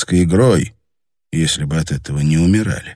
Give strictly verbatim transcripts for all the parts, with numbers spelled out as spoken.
детской игрой, если бы от этого не умирали.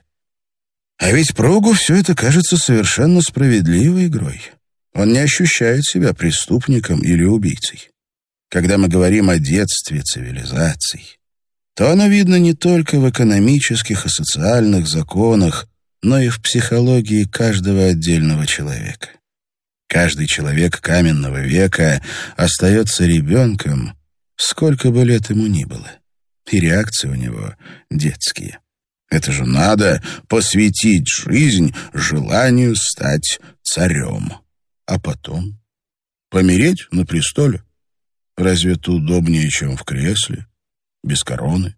А ведь Пругу все это кажется совершенно справедливой игрой. Он не ощущает себя преступником или убийцей. Когда мы говорим о детстве цивилизаций, то оно видно не только в экономических и социальных законах, но и в психологии каждого отдельного человека. Каждый человек каменного века остается ребенком, сколько бы лет ему ни было. И реакции у него детские. Это же надо посвятить жизнь желанию стать царем. А потом помереть на престоле. Разве это удобнее, чем в кресле, без короны?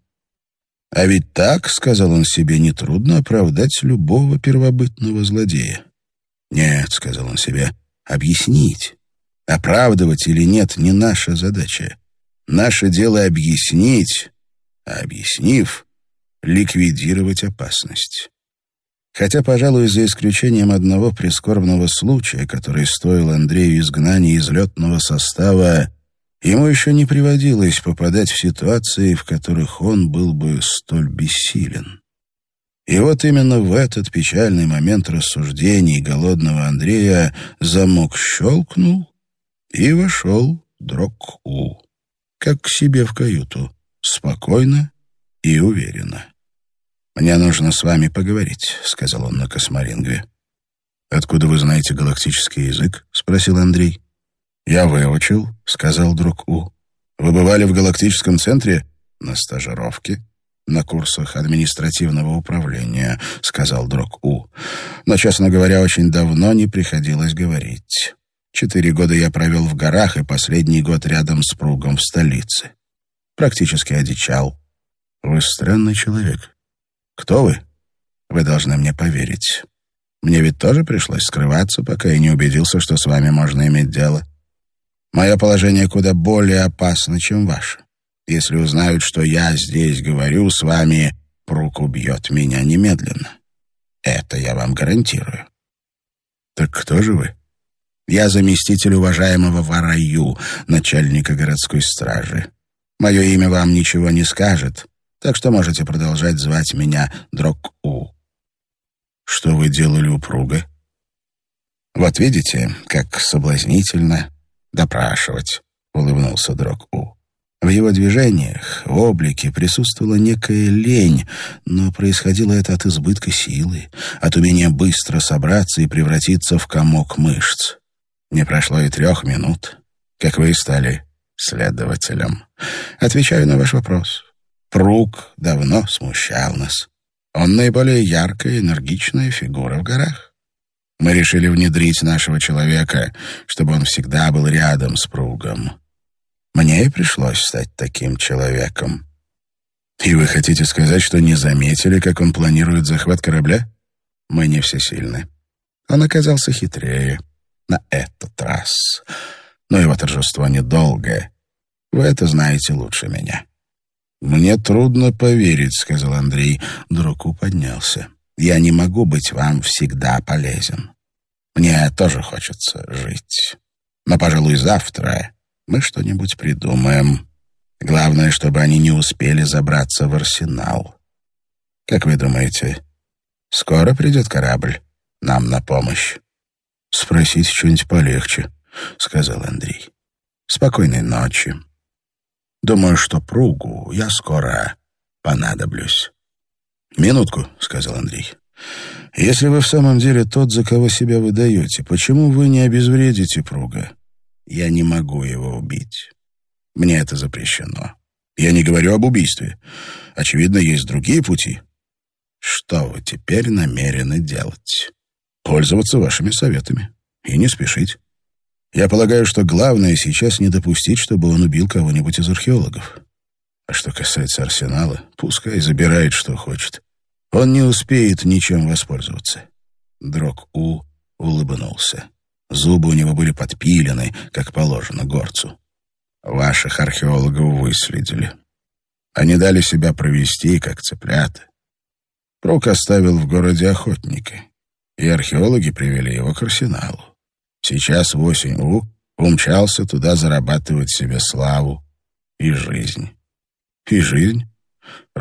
А ведь так, сказал он себе, нетрудно оправдать любого первобытного злодея. Нет, сказал он себе, объяснить. Оправдывать или нет не наша задача. Наше дело объяснить, а объяснив, ликвидировать опасность. Хотя, пожалуй, за исключением одного прискорбного случая, который стоил Андрею изгнания из летного состава, ему еще не приводилось попадать в ситуации, в которых он был бы столь бессилен. И вот именно в этот печальный момент рассуждений голодного Андрея замок щелкнул, и вошел Дрог-У, как к себе в каюту, спокойно и уверенно. «Мне нужно с вами поговорить», — сказал он на косморингве. «Откуда вы знаете галактический язык?» — спросил Андрей. «Я выучил», — сказал Дрог-У. «Вы бывали в галактическом центре?» «На стажировке, на курсах административного управления», — сказал Дрог-У. «Но, честно говоря, очень давно не приходилось говорить. Четыре года я провел в горах, и последний год рядом с Пругом в столице. Практически одичал. Вы странный человек. Кто вы? Вы должны мне поверить. Мне ведь тоже пришлось скрываться, пока я не убедился, что с вами можно иметь дело. Мое положение куда более опасно, чем ваше. Если узнают, что я здесь говорю с вами, Пруг убьет меня немедленно. Это я вам гарантирую». «Так кто же вы?» «Я заместитель уважаемого Вараю, начальника городской стражи. Мое имя вам ничего не скажет, так что можете продолжать звать меня Дрог-У». «Что вы делали у Пруга?» «Вот видите, как соблазнительно допрашивать», — улыбнулся Дрог-У. В его движениях, в облике присутствовала некая лень, но происходило это от избытка силы, от умения быстро собраться и превратиться в комок мышц. Не прошло и трех минут, как вы стали следователем. Отвечаю на ваш вопрос. Пруг давно смущал нас. Он наиболее яркая, энергичная фигура в горах. Мы решили внедрить нашего человека, чтобы он всегда был рядом с Пругом. Мне и пришлось стать таким человеком. И вы хотите сказать, что не заметили, как он планирует захват корабля? Мы не всесильны. Он оказался хитрее на этот раз. Но его торжество недолгое. Вы это знаете лучше меня. «Мне трудно поверить», — сказал Андрей. Дрог-У поднялся. «Я не могу быть вам всегда полезен. Мне тоже хочется жить. Но, пожалуй, завтра мы что-нибудь придумаем. Главное, чтобы они не успели забраться в арсенал. Как вы думаете, скоро придет корабль нам на помощь?» «Спросите что-нибудь полегче», — сказал Андрей. «Спокойной ночи. Думаю, что Пругу я скоро понадоблюсь». «Минутку», — сказал Андрей. «Если вы в самом деле тот, за кого себя выдаете, почему вы не обезвредите Пруга?» «Я не могу его убить. Мне это запрещено. Я не говорю об убийстве. Очевидно, есть другие пути». «Что вы теперь намерены делать?» «Пользоваться вашими советами. И не спешить. Я полагаю, что главное сейчас не допустить, чтобы он убил кого-нибудь из археологов. А что касается арсенала, пускай забирает, что хочет. Он не успеет ничем воспользоваться». Дрог-У улыбнулся. Зубы у него были подпилены, как положено горцу. «Ваших археологов выследили. Они дали себя провести, как цыплята. Пруг оставил в городе охотника, и археологи привели его к арсеналу. Сейчас Восемь-У умчался туда зарабатывать себе славу и жизнь». «И жизнь?»